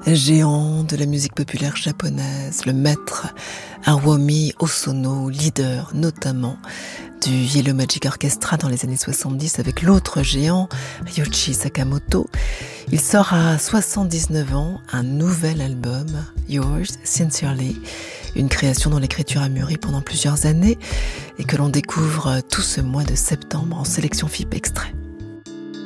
géant de la musique populaire japonaise, le maître Haruomi Hosono, leader notamment du Yellow Magic Orchestra dans les années 70 avec l'autre géant, Ryuichi Sakamoto. Il sort à 79 ans un nouvel album, Yours Sincerely, une création dont l'écriture a mûri pendant plusieurs années et que l'on découvre tout ce mois de septembre en sélection FIP extrait.